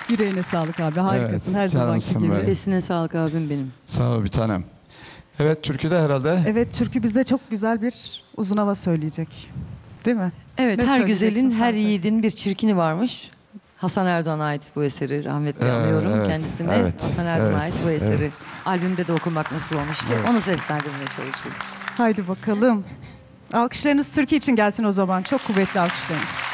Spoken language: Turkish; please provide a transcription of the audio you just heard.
Yüreğine sağlık abi. Harikasın her zamanki canımsın gibi. benim. Besine sağlık abim benim. Sağ ol bir tanem. Evet, türküde herhalde. Evet, Türkü bize çok güzel bir uzun hava söyleyecek. Değil mi? Evet, Ne her söyleyeceksin güzelin, sen her söyle. yiğidin bir çirkini varmış. Hasan Erdoğan'a ait bu eseri. Rahmetli anıyorum evet, kendisine. evet, Hasan Erdoğan'a evet, ait bu eseri. evet. Albümde de okumak nasip olmuştu. Evet. Onu seslendirmeye çalıştık. Haydi bakalım. Alkışlarınız Türkiye için gelsin o zaman. Çok kuvvetli alkışlarınız.